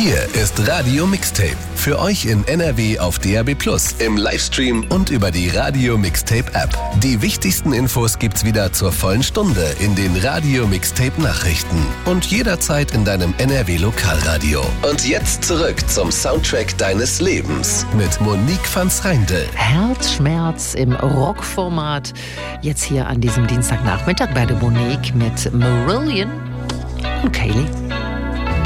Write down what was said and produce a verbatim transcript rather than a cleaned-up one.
Hier ist Radio Mixtape. Für euch in N R W auf D A B plus, im Livestream und über die Radio Mixtape App. Die wichtigsten Infos gibt's wieder zur vollen Stunde in den Radio Mixtape Nachrichten und jederzeit in deinem N R W Lokalradio. Und jetzt zurück zum Soundtrack deines Lebens mit Monique van S'Reindl. Herzschmerz im Rockformat. Jetzt hier an diesem Dienstagnachmittag bei der Monique mit Marillion und Kaylee.